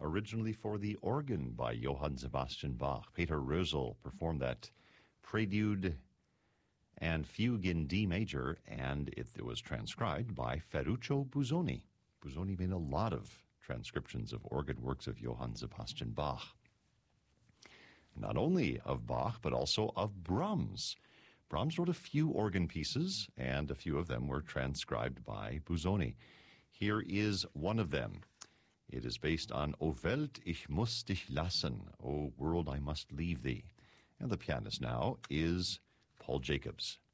originally for the organ by Johann Sebastian Bach. Peter Rösel performed that prelude and fugue in D major, and it was transcribed by Ferruccio Busoni. Busoni made a lot of transcriptions of organ works of Johann Sebastian Bach. Not only of Bach, but also of Brahms. Brahms wrote a few organ pieces, and a few of them were transcribed by Busoni. Here is one of them. It is based on O Welt, ich muss dich lassen, O world, I must leave thee. And the pianist now is Paul Jacobs.